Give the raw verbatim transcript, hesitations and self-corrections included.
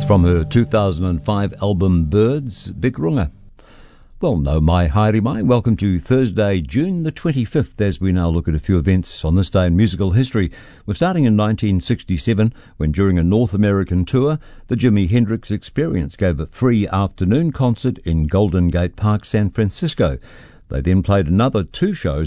from her two thousand five album Birds, Big Runga. Well, no mai haere mai. Welcome to Thursday, June the twenty-fifth, as we now look at a few events on this day in musical history. We're starting in nineteen sixty-seven, when during a North American tour, the Jimi Hendrix Experience gave a free afternoon concert in Golden Gate Park, San Francisco. They then played another two shows